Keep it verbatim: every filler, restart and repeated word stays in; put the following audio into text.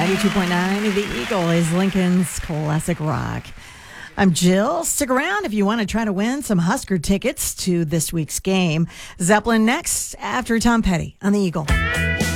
ninety-two point nine. The Eagle is Lincoln's classic rock. I'm Jill. Stick around if you want to try to win some Husker tickets to this week's game. Zeppelin next after Tom Petty on the Eagle.